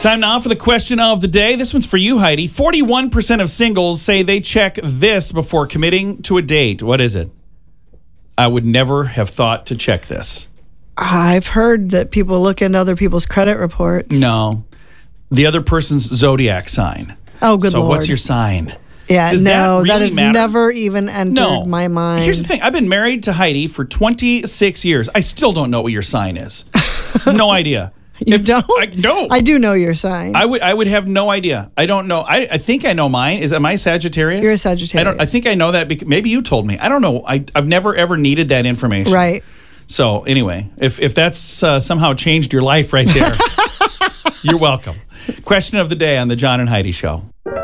Time now for the question of the day. This one's for you, Heidi. 41% of singles say they check this before committing to a date. What is it? I would never have thought to check this. I've heard that people look into other people's credit reports. No. The other person's zodiac sign. Oh, good so Lord. what's your sign? Yeah, Does no, that that really has matter? never even entered my mind. Here's the thing. I've been married to Heidi for 26 years. I still don't know what your sign is. No idea. You don't? No. I do know your sign. I would have no idea. I don't know. I think I know mine. Am I Sagittarius? You're a Sagittarius. I think I know that because maybe you told me. I don't know. I've never ever needed that information. Right. So anyway, if that's somehow changed your life right there, you're welcome. Question of the day on the John and Heidi Show.